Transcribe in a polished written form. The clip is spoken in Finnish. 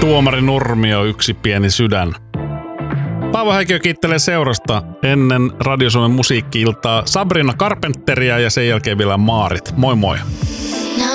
Tuomari Nurmio, yksi pieni sydän. Paavo Häikiö kiittelee seurasta ennen Radio Suomen musiikki-iltaa Sabrina Carpenteria ja sen jälkeen vielä Maarit. Moi moi!